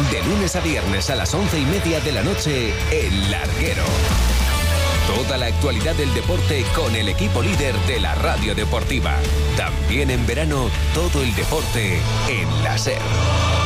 De lunes a viernes a las 11:30 de la noche, El Larguero. Toda la actualidad del deporte con el equipo líder de la radio deportiva. También en verano, todo el deporte en la SER.